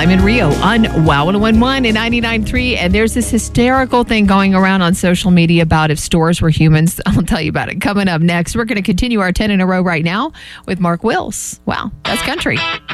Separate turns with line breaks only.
Lyman Rio on Wow 1011 and 99.3. And there's this hysterical thing going around on social media about if stores were humans. I'll tell you about it coming up next. We're going to continue our 10 in a row right now with Mark Wills. Wow, that's country.